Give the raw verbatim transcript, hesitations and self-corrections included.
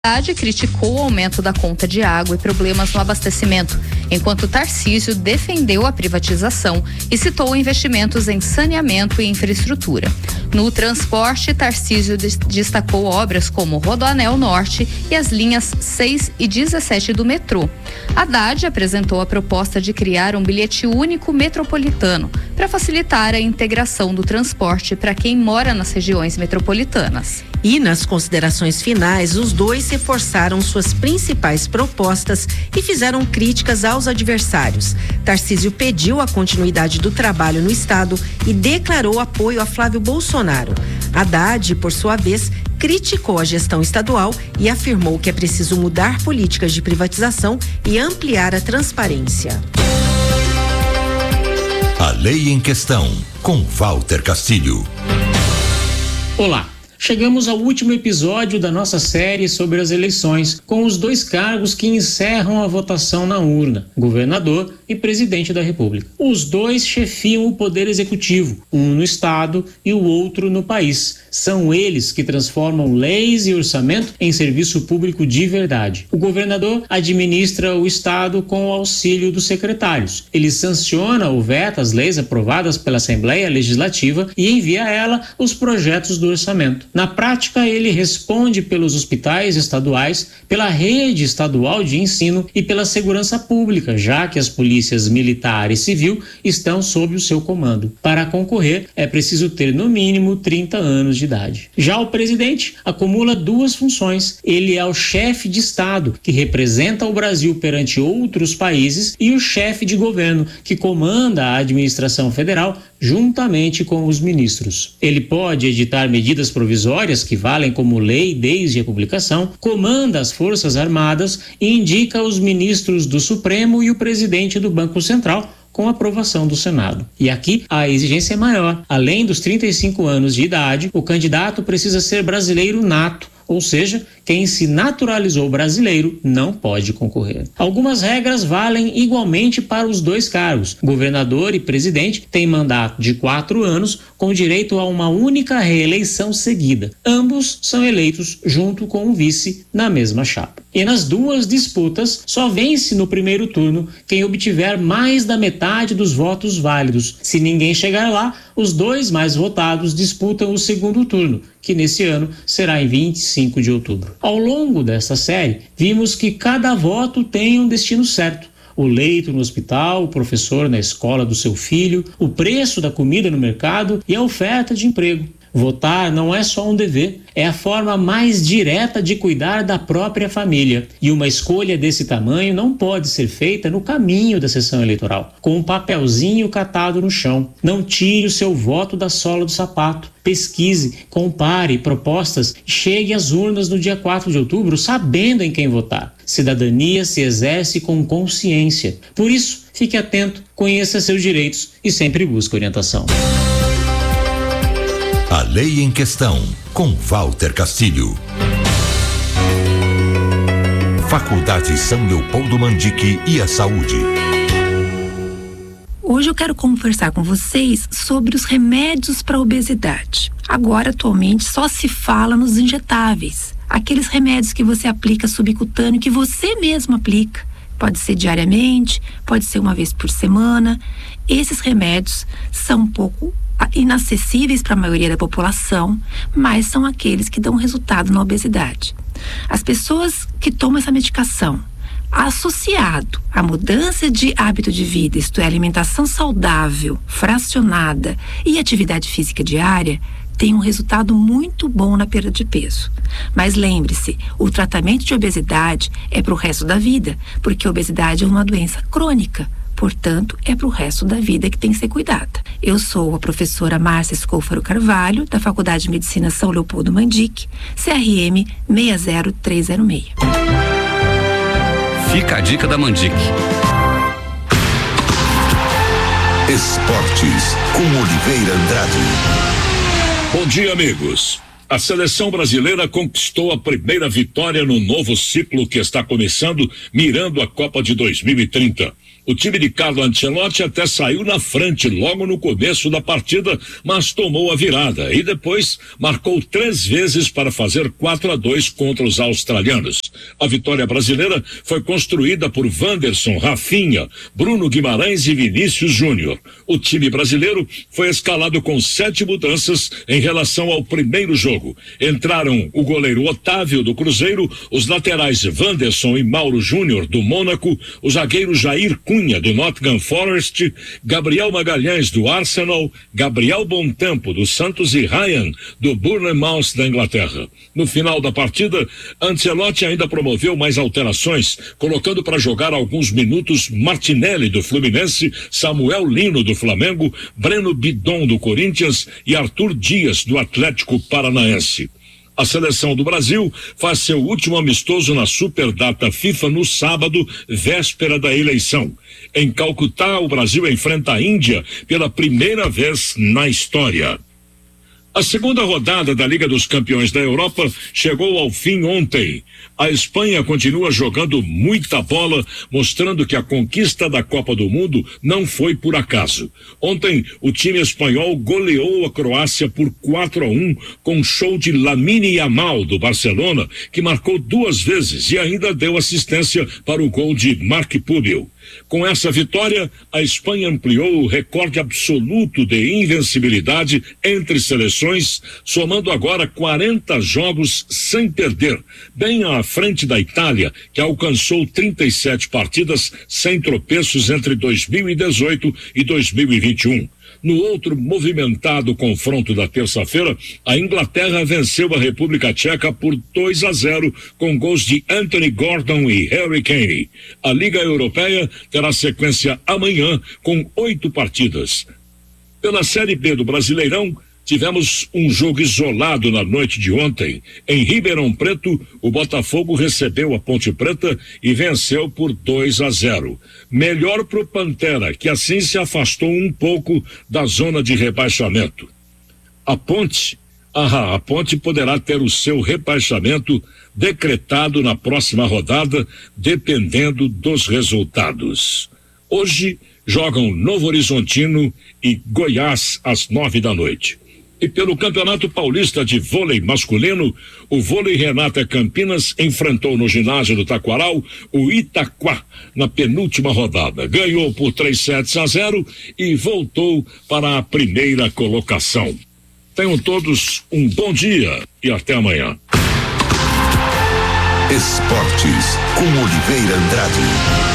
Haddad criticou o aumento da conta de água e problemas no abastecimento, enquanto Tarcísio defendeu a privatização e citou investimentos em saneamento e infraestrutura. No transporte, Tarcísio destacou obras como o Rodoanel Norte e as linhas seis e dezessete do metrô. Haddad apresentou a proposta de criar um bilhete único metropolitano para facilitar a integração do transporte para quem mora nas regiões metropolitanas. E nas considerações finais, os dois reforçaram suas principais propostas e fizeram críticas aos adversários. Tarcísio pediu a continuidade do trabalho no estado e declarou apoio a Flávio Bolsonaro. Haddad, por sua vez, criticou a gestão estadual e afirmou que é preciso mudar políticas de privatização e ampliar a transparência. A Lei em Questão, com Walter Castilho. Olá. Chegamos ao último episódio da nossa série sobre as eleições, com os dois cargos que encerram a votação na urna, governador e presidente da República. Os dois chefiam o poder executivo, um no estado e o outro no país. São eles que transformam leis e orçamento em serviço público de verdade. O governador administra o estado com o auxílio dos secretários. Ele sanciona ou veta as leis aprovadas pela Assembleia Legislativa e envia a ela os projetos do orçamento. Na prática, ele responde pelos hospitais estaduais, pela rede estadual de ensino e pela segurança pública, já que as polícias militar e civil estão sob o seu comando. Para concorrer, é preciso ter no mínimo trinta anos de idade. Já o presidente acumula duas funções. Ele é o chefe de Estado, que representa o Brasil perante outros países, e o chefe de governo, que comanda a administração federal juntamente com os ministros. Ele pode editar medidas provisórias que valem como lei desde a publicação, comanda as Forças Armadas e indica os ministros do Supremo e o presidente do Banco Central, com aprovação do Senado. E aqui a exigência é maior. Além dos trinta e cinco anos de idade, o candidato precisa ser brasileiro nato, ou seja, quem se naturalizou brasileiro não pode concorrer. Algumas regras valem igualmente para os dois cargos. Governador e presidente têm mandato de quatro anos, com direito a uma única reeleição seguida. Ambos são eleitos junto com o vice na mesma chapa. E nas duas disputas, só vence no primeiro turno quem obtiver mais da metade dos votos válidos. Se ninguém chegar lá, os dois mais votados disputam o segundo turno, que nesse ano será em vinte e cinco de outubro. Ao longo desta série, vimos que cada voto tem um destino certo. O leito no hospital, o professor na escola do seu filho, o preço da comida no mercado e a oferta de emprego. Votar não é só um dever, é a forma mais direta de cuidar da própria família. E uma escolha desse tamanho não pode ser feita no caminho da sessão eleitoral, com um papelzinho catado no chão. Não tire o seu voto da sola do sapato. Pesquise, compare propostas e chegue às urnas no dia quatro de outubro sabendo em quem votar. Cidadania se exerce com consciência. Por isso, fique atento, conheça seus direitos e sempre busque orientação. A Lei em Questão, com Walter Castilho. Faculdade São Leopoldo Mandique e a Saúde. Hoje eu quero conversar com vocês sobre os remédios para a obesidade. Agora, atualmente, só se fala nos injetáveis. Aqueles remédios que você aplica subcutâneo, que você mesmo aplica. Pode ser diariamente, pode ser uma vez por semana. Esses remédios são um pouco inacessíveis para a maioria da população, mas são aqueles que dão resultado na obesidade. As pessoas que tomam essa medicação, associado à mudança de hábito de vida, isto é, alimentação saudável, fracionada e atividade física diária, tem um resultado muito bom na perda de peso. Mas lembre-se, o tratamento de obesidade é para o resto da vida, porque a obesidade é uma doença crônica. Portanto, é para o resto da vida que tem que ser cuidada. Eu sou a professora Márcia Scofaro Carvalho, da Faculdade de Medicina São Leopoldo Mandique, C R M seis zero três zero seis. Fica a dica da Mandique. Esportes, com Oliveira Andrade. Bom dia, amigos. A seleção brasileira conquistou a primeira vitória no novo ciclo que está começando, mirando a Copa de dois mil e trinta. O time de Carlo Ancelotti até saiu na frente logo no começo da partida, mas tomou a virada e depois marcou três vezes para fazer quatro a dois contra os australianos. A vitória brasileira foi construída por Wanderson, Rafinha, Bruno Guimarães e Vinícius Júnior. O time brasileiro foi escalado com sete mudanças em relação ao primeiro jogo. Entraram o goleiro Otávio do Cruzeiro, os laterais Wanderson e Mauro Júnior do Mônaco, o zagueiro Jair Cunha do Nottingham Forest, Gabriel Magalhães do Arsenal, Gabriel Bontempo do Santos e Ryan do Bournemouth da Inglaterra. No final da partida, Ancelotti ainda promoveu mais alterações, colocando para jogar alguns minutos Martinelli do Fluminense, Samuel Lino do Flamengo, Breno Bidon do Corinthians e Arthur Dias do Atlético Paranaense. A seleção do Brasil faz seu último amistoso na Superdata FIFA no sábado, véspera da eleição. Em Calcutá, o Brasil enfrenta a Índia pela primeira vez na história. A segunda rodada da Liga dos Campeões da Europa chegou ao fim ontem. A Espanha continua jogando muita bola, mostrando que a conquista da Copa do Mundo não foi por acaso. Ontem, o time espanhol goleou a Croácia por quatro a um, com show de Lamine Yamal do Barcelona, que marcou duas vezes e ainda deu assistência para o gol de Marc Púbil. Com essa vitória, a Espanha ampliou o recorde absoluto de invencibilidade entre seleções, somando agora quarenta jogos sem perder, bem à frente da Itália, que alcançou trinta e sete partidas sem tropeços entre dois mil e dezoito e dois mil e vinte e um. No outro movimentado confronto da terça-feira, a Inglaterra venceu a República Tcheca por dois a zero, com gols de Anthony Gordon e Harry Kane. A Liga Europeia terá sequência amanhã com oito partidas. Pela Série B do Brasileirão, tivemos um jogo isolado na noite de ontem. Em Ribeirão Preto, o Botafogo recebeu a Ponte Preta e venceu por dois a zero. Melhor pro Pantera, que assim se afastou um pouco da zona de rebaixamento. A Ponte, ah, a Ponte poderá ter o seu rebaixamento decretado na próxima rodada, dependendo dos resultados. Hoje jogam Novo Horizontino e Goiás às nove da noite. E pelo Campeonato Paulista de Vôlei Masculino, o Vôlei Renata Campinas enfrentou no ginásio do Taquaral o Itaquá na penúltima rodada. Ganhou por três sets a zero e voltou para a primeira colocação. Tenham todos um bom dia e até amanhã. Esportes com Oliveira Andrade.